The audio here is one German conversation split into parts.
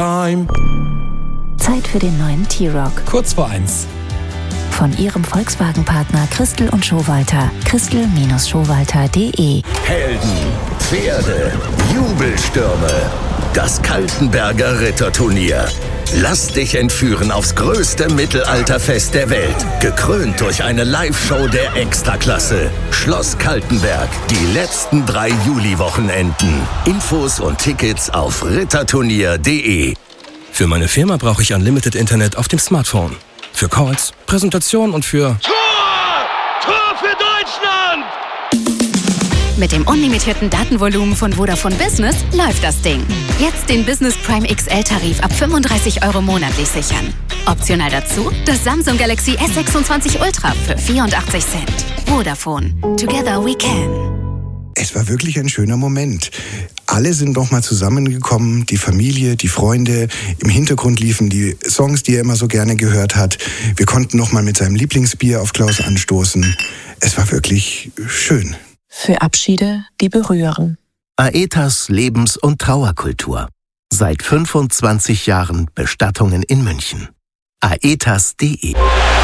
Time. Zeit für den neuen T-Rock. Kurz vor 1. Von Ihrem Volkswagen-Partner Christel und Schowalter. Christel-Schowalter.de. Helden, Pferde, Jubelstürme. Das Kaltenberger Ritterturnier. Lass dich entführen aufs größte Mittelalterfest der Welt. Gekrönt durch eine Live-Show der Extraklasse. Schloss Kaltenberg. Die letzten 3 Juli-Wochenenden. Infos und Tickets auf ritterturnier.de. Für meine Firma brauche ich Unlimited Internet auf dem Smartphone. Für Calls, Präsentationen und für... Tor für Deutschland! Mit dem unlimitierten Datenvolumen von Vodafone Business läuft das Ding. Jetzt den Business Prime XL-Tarif ab 35 € monatlich sichern. Optional dazu das Samsung Galaxy S26 Ultra für 84 Cent. Vodafone. Together we can. Es war wirklich ein schöner Moment. Alle sind nochmal zusammengekommen, die Familie, die Freunde. Im Hintergrund liefen die Songs, die er immer so gerne gehört hat. Wir konnten nochmal mit seinem Lieblingsbier auf Klaus anstoßen. Es war wirklich schön. Für Abschiede, die berühren. Aetas Lebens- und Trauerkultur. Seit 25 Jahren Bestattungen in München. aetas.de.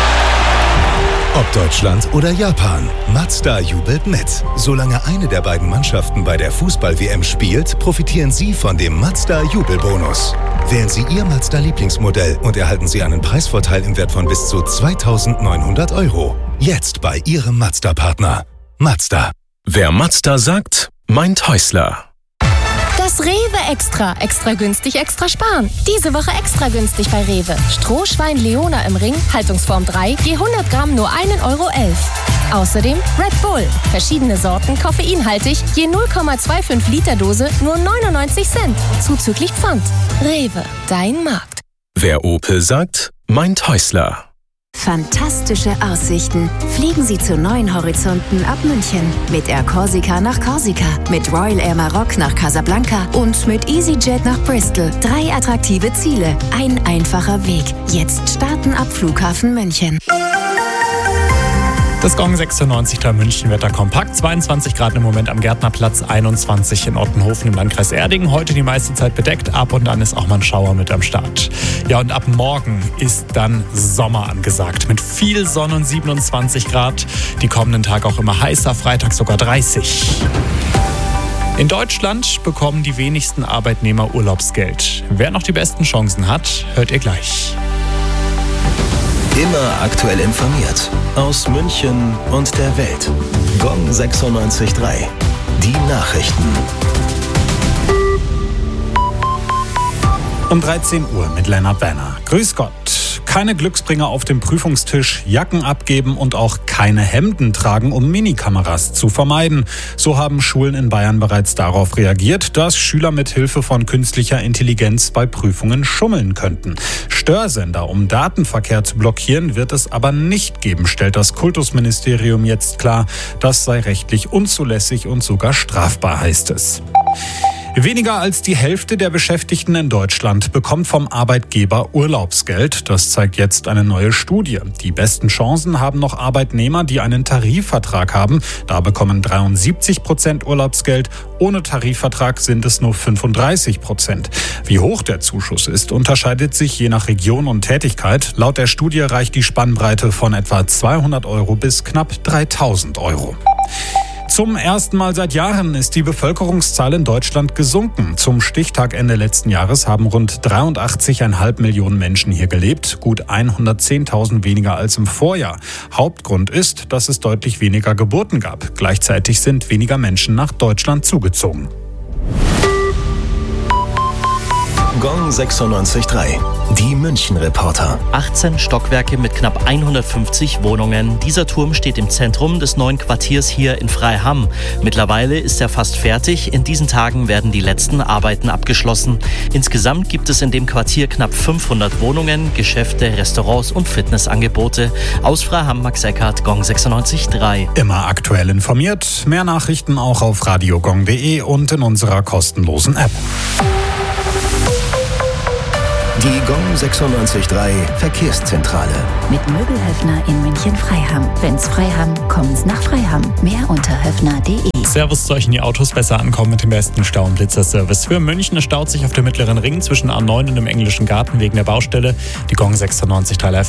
Ob Deutschland oder Japan, Mazda jubelt mit. Solange eine der beiden Mannschaften bei der Fußball-WM spielt, profitieren Sie von dem Mazda-Jubelbonus. Wählen Sie Ihr Mazda-Lieblingsmodell und erhalten Sie einen Preisvorteil im Wert von bis zu 2.900 €. Jetzt bei Ihrem Mazda-Partner. Mazda. Wer Mazda sagt, meint Häusler. Das Rewe Extra. Extra günstig, extra sparen. Diese Woche extra günstig bei Rewe. Strohschwein Leona im Ring, Haltungsform 3, je 100 Gramm nur 1,11 €. Außerdem Red Bull. Verschiedene Sorten, koffeinhaltig, je 0,25 Liter Dose, nur 99 Cent. Zuzüglich Pfand. Rewe, dein Markt. Wer Opel sagt, meint Häusler. Fantastische Aussichten. Fliegen Sie zu neuen Horizonten ab München. Mit Air Corsica nach Korsika, mit Royal Air Maroc nach Casablanca und mit EasyJet nach Bristol. 3 attraktive Ziele, ein einfacher Weg. Jetzt starten ab Flughafen München. Das Gong 96 München Wetter kompakt. 22 Grad im Moment am Gärtnerplatz, 21 in Ottenhofen im Landkreis Erding. Heute die meiste Zeit bedeckt, ab und an ist auch mal ein Schauer mit am Start. Ja, und ab morgen ist dann Sommer angesagt mit viel Sonne und 27 Grad. Die kommenden Tage auch immer heißer, Freitag sogar 30. In Deutschland bekommen die wenigsten Arbeitnehmer Urlaubsgeld. Wer noch die besten Chancen hat, hört ihr gleich. Immer aktuell informiert. Aus München und der Welt. Gong 96.3. Die Nachrichten. Um 13 Uhr mit Lennart Werner. Grüß Gott. Keine Glücksbringer auf dem Prüfungstisch, Jacken abgeben und auch keine Hemden tragen, um Minikameras zu vermeiden. So haben Schulen in Bayern bereits darauf reagiert, dass Schüler mit Hilfe von künstlicher Intelligenz bei Prüfungen schummeln könnten. Störsender, um Datenverkehr zu blockieren, wird es aber nicht geben, stellt das Kultusministerium jetzt klar. Das sei rechtlich unzulässig und sogar strafbar, heißt es. Weniger als die Hälfte der Beschäftigten in Deutschland bekommt vom Arbeitgeber Urlaubsgeld. Das zeigt jetzt eine neue Studie. Die besten Chancen haben noch Arbeitnehmer, die einen Tarifvertrag haben. Da bekommen 73% Urlaubsgeld. Ohne Tarifvertrag sind es nur 35%. Wie hoch der Zuschuss ist, unterscheidet sich je nach Region und Tätigkeit. Laut der Studie reicht die Spannbreite von etwa 200 € bis knapp 3.000 €. Zum ersten Mal seit Jahren ist die Bevölkerungszahl in Deutschland gesunken. Zum Stichtag Ende letzten Jahres haben rund 83,5 Millionen Menschen hier gelebt, gut 110.000 weniger als im Vorjahr. Hauptgrund ist, dass es deutlich weniger Geburten gab. Gleichzeitig sind weniger Menschen nach Deutschland zugezogen. Gong 96.3. Die München-Reporter. 18 Stockwerke mit knapp 150 Wohnungen. Dieser Turm steht im Zentrum des neuen Quartiers hier in Freiham. Mittlerweile ist er fast fertig. In diesen Tagen werden die letzten Arbeiten abgeschlossen. Insgesamt gibt es in dem Quartier knapp 500 Wohnungen, Geschäfte, Restaurants und Fitnessangebote. Aus Freiham, Max Eckert, Gong 96.3. Immer aktuell informiert. Mehr Nachrichten auch auf radiogong.de und in unserer kostenlosen App. Die Gong 96.3 Verkehrszentrale. Mit Möbelhöfner in München-Freiham. Wenn's Freiham, kommen's nach Freiham. Mehr unter höfner.de. Servus, soll ich in die Autos besser ankommen mit dem besten Stau- und Blitzerservice. Für München, es staut sich auf dem Mittleren Ring zwischen A9 und dem Englischen Garten wegen der Baustelle. Die Gong 96.3 Live